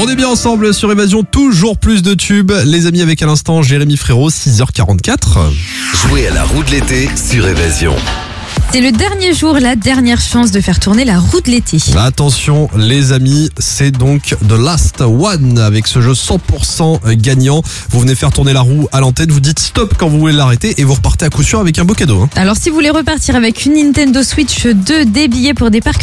On est bien ensemble sur Évasion, toujours plus de tubes. Les amis, avec à l'instant Jérémy Frérot, 6h44. Jouez à la roue de l'été sur Évasion. C'est le dernier jour, la dernière chance de faire tourner la roue de l'été. Attention les amis, c'est donc The Last One avec ce jeu 100% gagnant. Vous venez faire tourner la roue à l'antenne, vous dites stop quand vous voulez l'arrêter et vous repartez à coup sûr avec un beau cadeau. Alors si vous voulez repartir avec une Nintendo Switch 2, des billets pour des parcs